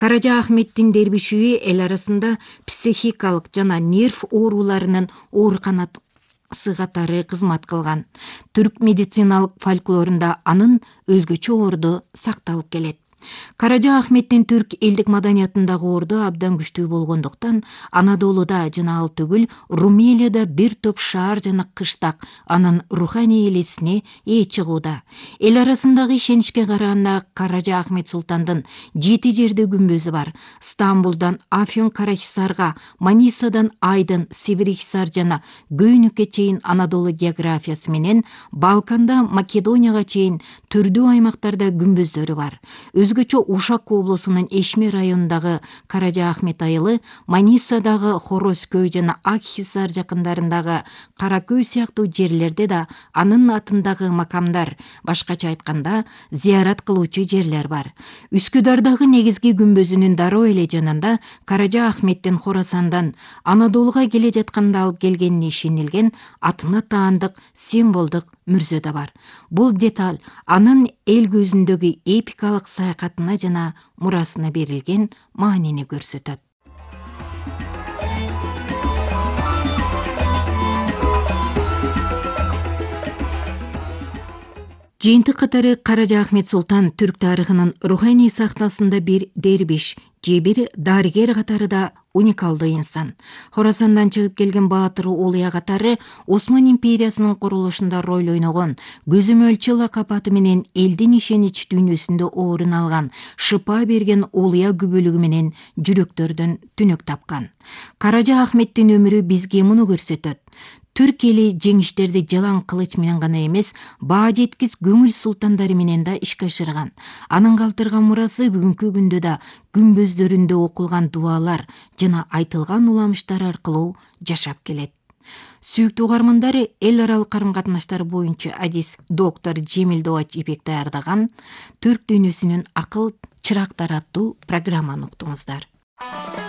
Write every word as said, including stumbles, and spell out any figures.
Каража Ахметтин дербишүүи эл арасында психикалык жана нерв ооруларынын ооруканасы катары кызмат кылган. Түрк медициналык фольклорунда анын өзгөчө орду сакталып келет. Каража Ахметтин түрк элдик маданиятындагы орду абдан күчтүү болгондуктан Анадолуда жана ал түгүл Румелияда бир топ шаар жана кыштак анын руханий элесине ээ чыгууда. Эл арасындагы ишеничке караганда Каража Ахмет Султандын жети жерде күмбөзү бар. Стамбулдан Афьон Карахисарга, Манисадан Айдын, Северихисар жана Гөйнүккө чейин Анадолу географиясы менен Балканда Македонияга чейин түрдүү аймактарда күмбөздөрү бар. Өзгөчө Ушак облусунун Эшме районундагы Каража Ахмет айылы, Манисадагы Хорозкөй жана Акхисар жакындарындагы Каракөй сыяктуу жерлерде да анын атындагы макамдар, башкача айтканда, зыярат кылуучу жерлер бар. Үскүдардагы негизги күмбөзүнүн дароо эле жанында Каража Ахметтин Хорасандан Анадолуга келе жатканда алып келгенине ишенилген атына таандык символдук мүрзө да бар. Бул деталь анын эл көзүндөгү эпикалык саякатына жана мурасына берилген маанини көрсөтөт. Жыйынтык катары Каража Ахмет Султан түрк тарыхынын руханий сахнасында бир дербиш же бир дарыгер катары да уникалдуу инсан. Хорасандан чыгып келген баатыр Улуя катары Осман империясынын курулушунда роль ойногон, көзөмөлчү лакап аты менен элдин ишенич дүйнөсүндө орун алган, шыпа берген Улуя күбөлүгү менен жүрөктөрдөн түнөк тапкан. Каража Ахметтин өмүрү бизге муну көрсөтөт. Түрк эли жеңиштерди жалаң кылыч менен гана эмес, баа жеткис көңүл султандары менен да ишке ашырган. Анын калтырган мурасы бүгүнкү күндө да күмбөздөрүндө окулган дуалар жана айтылган уламыштар аркылуу жашап келет. Сүйүктүү угармандар, эл аралык карым-катнаштар боюнча адис доктор Жемил Добач Ипек даярдаган Түрк дүйнөсүнүн акыл чырактары аттуу программаны уктуңуздар.